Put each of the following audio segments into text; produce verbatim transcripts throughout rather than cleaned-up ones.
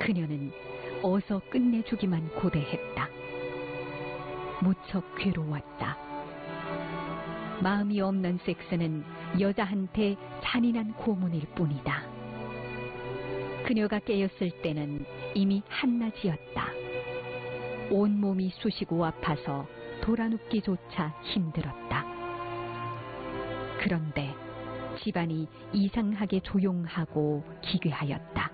그녀는 어서 끝내주기만 고대했다. 무척 괴로웠다. 마음이 없는 섹스는 여자한테 잔인한 고문일 뿐이다. 그녀가 깨었을 때는 이미 한낮이었다. 온몸이 쑤시고 아파서 돌아눕기조차 힘들었다. 그런데 집안이 이상하게 조용하고 기괴하였다.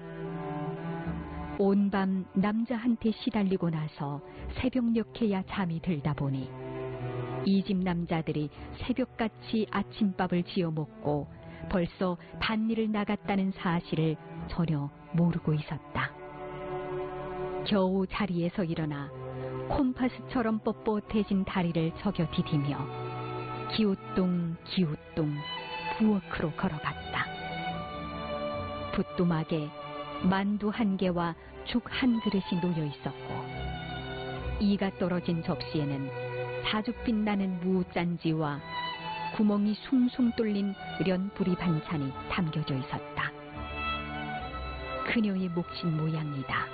온밤 남자한테 시달리고 나서 새벽녘에야 잠이 들다 보니 이 집 남자들이 새벽같이 아침밥을 지어 먹고 벌써 밭일을 나갔다는 사실을 전혀 모르고 있었다. 겨우 자리에서 일어나 콤파스처럼 뻣뻣해진 다리를 저겨 디디며 기우뚱 기우뚱 부엌으로 걸어갔다. 부뚜막에 만두 한 개와 죽 한 그릇이 놓여 있었고 이가 떨어진 접시에는 자주 빛나는 무짠지와 구멍이 숭숭 뚫린 련뿌리 반찬이 담겨져 있었다. 그녀의 몫인 모양이다.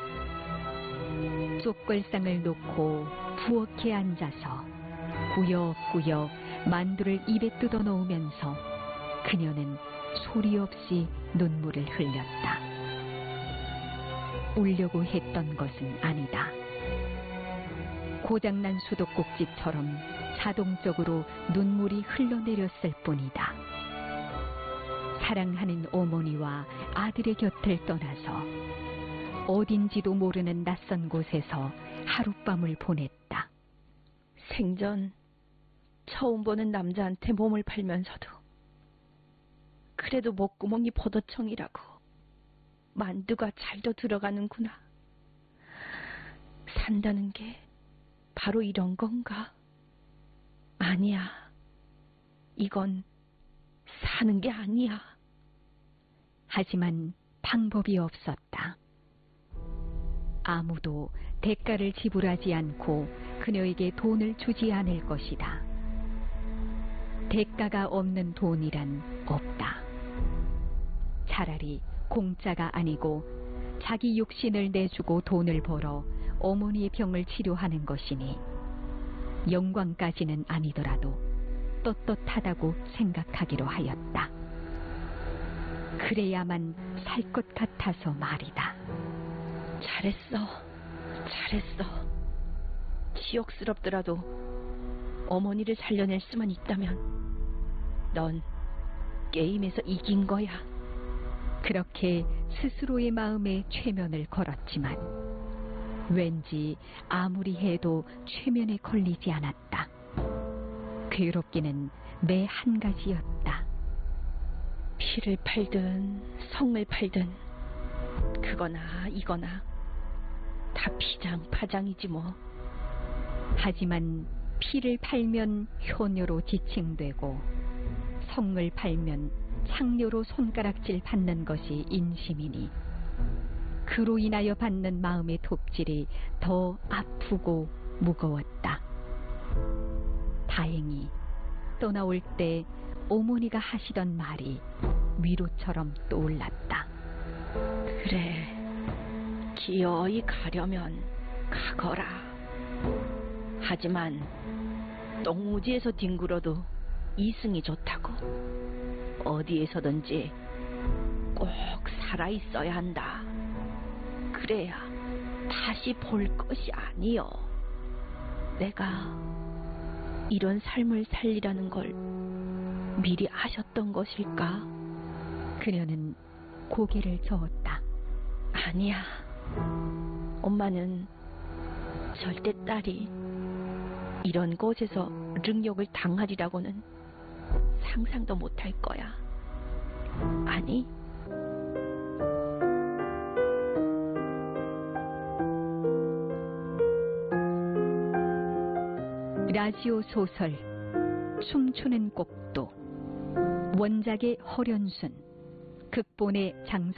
쪽걸상을 놓고 부엌에 앉아서 꾸역꾸역 만두를 입에 뜯어 놓으면서 그녀는 소리 없이 눈물을 흘렸다. 울려고 했던 것은 아니다. 고장난 수도꼭지처럼 자동적으로 눈물이 흘러내렸을 뿐이다. 사랑하는 어머니와 아들의 곁을 떠나서 어딘지도 모르는 낯선 곳에서 하룻밤을 보냈다. 생전 처음 보는 남자한테 몸을 팔면서도 그래도 목구멍이 포도청이라고 만두가 잘도 들어가는구나. 산다는 게 바로 이런 건가? 아니야. 이건 사는 게 아니야. 하지만 방법이 없었다. 아무도 대가를 지불하지 않고 그녀에게 돈을 주지 않을 것이다. 대가가 없는 돈이란 없다. 차라리 공짜가 아니고 자기 육신을 내주고 돈을 벌어 어머니의 병을 치료하는 것이니 영광까지는 아니더라도 떳떳하다고 생각하기로 하였다. 그래야만 살 것 같아서 말이다. 잘했어. 잘했어. 치욕스럽더라도 어머니를 살려낼 수만 있다면 넌 게임에서 이긴 거야. 그렇게 스스로의 마음에 최면을 걸었지만 왠지 아무리 해도 최면에 걸리지 않았다. 괴롭기는 매 한 가지였다. 피를 팔든 성을 팔든 그거나 이거나 다 피장파장이지 뭐. 하지만 피를 팔면 효녀로 지칭되고 성을 팔면 창녀로 손가락질 받는 것이 인심이니 그로 인하여 받는 마음의 톱질이 더 아프고 무거웠다. 다행히 떠나올 때 어머니가 하시던 말이 위로처럼 떠올랐다. 그래, 기어이 가려면 가거라. 하지만 똥무지에서 뒹굴어도 이승이 좋다고. 어디에서든지 꼭 살아있어야 한다. 그래야 다시 볼 것이 아니여. 내가 이런 삶을 살리라는 걸 미리 아셨던 것일까? 그녀는 고개를 저었다. 아니야. 엄마는 절대 딸이 이런 곳에서 능욕을 당하리라고는 상상도 못할 거야. 아니? 라디오 소설 춤추는 꼭도 원작의 허련순, 극본의 장